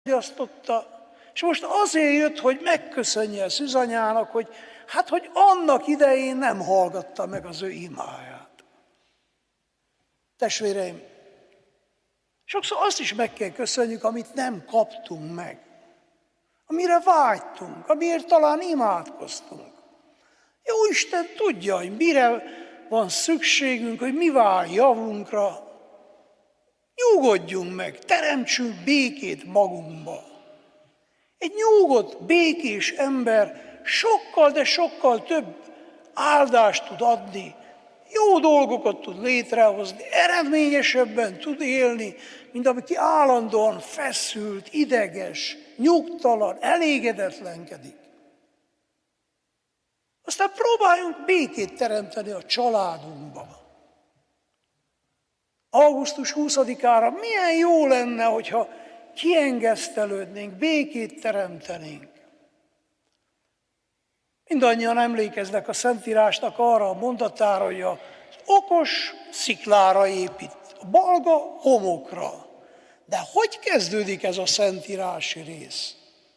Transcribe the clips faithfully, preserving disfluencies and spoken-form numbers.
fogyasztotta, és most azért jött, hogy megköszönje a szűzanyának, hogy hát, hogy annak idején nem hallgatta meg az ő imáját. Testvéreim, sokszor azt is meg kell köszönjük, amit nem kaptunk meg, amire vágytunk, amiért talán imádkoztunk. Jó Isten tudja, hogy mire van szükségünk, hogy mi vár javunkra. Nyugodjunk meg, teremtsünk békét magunkba. Egy nyugodt, békés ember sokkal, de sokkal több áldást tud adni, jó dolgokat tud létrehozni, eredményesebben tud élni, mint aki állandóan feszült, ideges, nyugtalan, elégedetlenkedik. Aztán próbáljunk békét teremteni a családunkba. augusztus huszadikára milyen jó lenne, hogyha kiengesztelődnénk, békét teremtenénk. Mindannyian emlékeznek a Szentírásnak arra a mondatára, hogy az okos sziklára épít, a balga homokra. De hogy kezdődik ez a szentírási rész?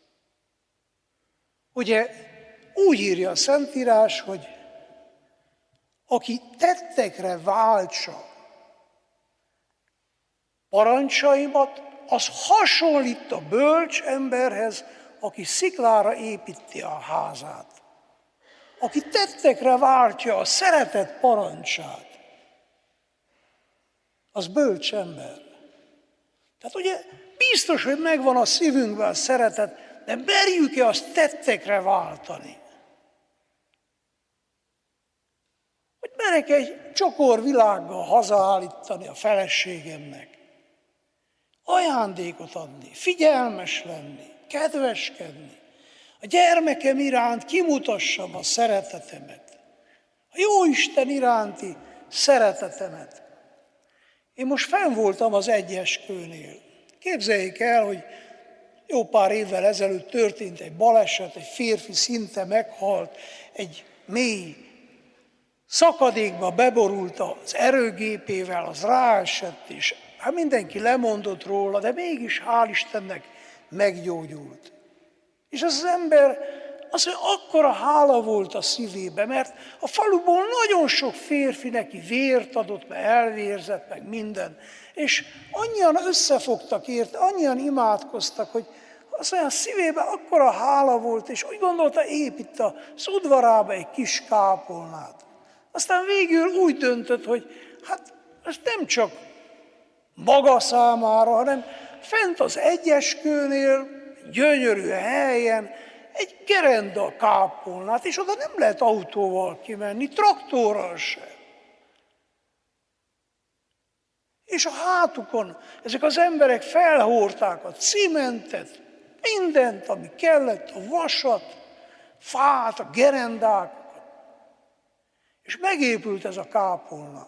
Ugye úgy írja a Szentírás, hogy aki tettekre váltsa parancsaimat, az hasonlít a bölcs emberhez, aki sziklára építi a házát. Aki tettekre váltja a szeretet parancsát, az bölcs ember. Tehát ugye biztos, hogy megvan a szívünkben a szeretet, de merjük-e azt tettekre váltani? Hogy merek egy csokor világgal hazaállítani a feleségemnek, ajándékot adni, figyelmes lenni, kedveskedni, a gyermekem iránt kimutassam a szeretetemet, a Jóisten iránti szeretetemet. Én most fenn voltam az egyeskőnél. Képzeljék el, hogy jó pár évvel ezelőtt történt egy baleset, egy férfi szinte meghalt, egy mély szakadékba beborult az erőgépével, az ráesett, és hát mindenki lemondott róla, de mégis hál' Istennek meggyógyult. És az, az ember, az, hogy akkora hála volt a szívébe, mert a faluból nagyon sok férfi neki vért adott, meg elvérzett, meg minden. És annyian összefogtak érte, annyian imádkoztak, hogy az olyan szívében akkora hála volt, és úgy gondolta, épít az udvarába egy kis kápolnát. Aztán végül úgy döntött, hogy hát ez nem csak maga számára, hanem fent az egyeskőnél, gyönyörű helyen, egy gerenda kápolnát, és oda nem lehet autóval kimenni, traktorral sem. És a hátukon ezek az emberek felhordták a cimentet, mindent, ami kellett, a vasat, fát, a gerendákat. És megépült ez a kápolna.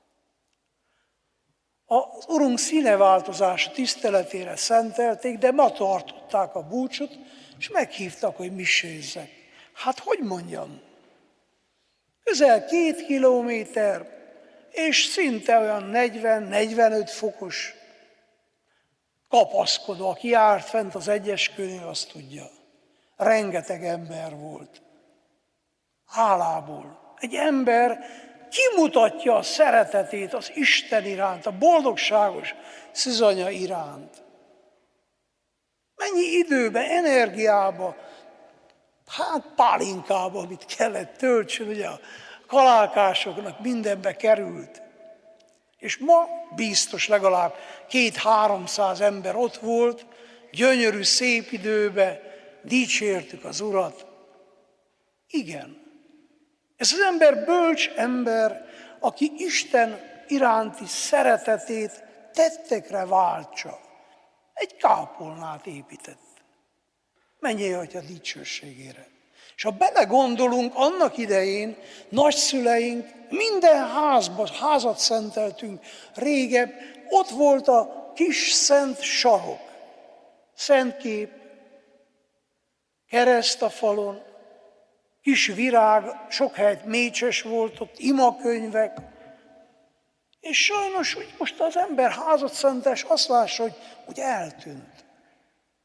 Az Urunk színeváltozása tiszteletére szentelték, de ma tartották a búcsot, és meghívtak, hogy misézzek. Hát hogy mondjam? Közel két kilométer, és szinte olyan negyven-negyvenöt fokos kapaszkodó, aki járt fent az egyeskőnél, azt tudja. Rengeteg ember volt. Hálából. Egy ember kimutatja a szeretetét az Isten iránt, a boldogságos szűzanya iránt. Mennyi időbe, energiába, hát pálinkába, amit kellett töltsön, ugye a kalálkásoknak mindenbe került. És ma biztos legalább két-háromszáz ember ott volt, gyönyörű, szép időbe, dicsértük az Urat. Igen. Ez az ember bölcs ember, aki Isten iránti szeretetét tettekre váltsa. Egy kápolnát épített. Menjél, Atya, dicsőségére. És ha belegondolunk, annak idején nagyszüleink minden házba, házat szenteltünk régebb, ott volt a kis szent sarok, szent kép, kereszt a falon, kis virág, sok helyet mécses volt ott, imakönyvek. És sajnos, hogy most az ember házat szentel, és azt lássa, hogy, hogy eltűnt.